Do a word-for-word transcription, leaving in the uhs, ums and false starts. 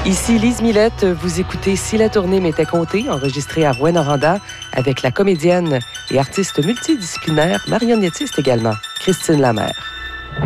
Ici Lise Millette, vous écoutez Si la tournée m'était comptée, enregistrée à Rouyn-Noranda avec la comédienne et artiste multidisciplinaire, marionnettiste également, Christine Lamère.